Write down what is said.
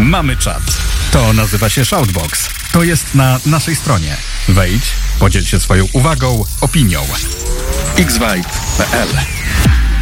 Mamy czat. To nazywa się Shoutbox. To jest na naszej stronie. Wejdź, podziel się swoją uwagą, opinią. xvibe.pl